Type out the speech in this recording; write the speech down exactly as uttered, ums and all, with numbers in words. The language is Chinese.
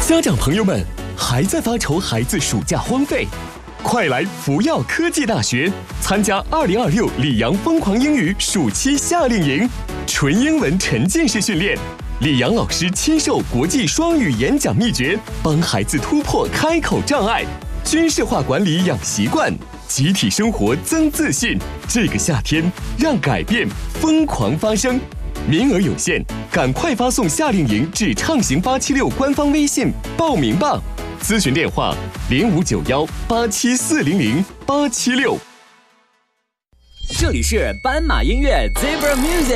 家长朋友们，还在发愁孩子暑假荒废？快来福耀科技大学参加二零二六里昂疯狂英语暑期夏令营，纯英文沉浸式训练，里昂老师亲授国际双语演讲秘诀，帮孩子突破开口障碍，军事化管理养习惯，集体生活增自信。这个夏天，让改变疯狂发生。名额有限，赶快发送夏令营至畅行八七六官方微信报名吧。咨询电话零五九幺八七四零零八七六。 这里是斑马音乐 Zebra Music。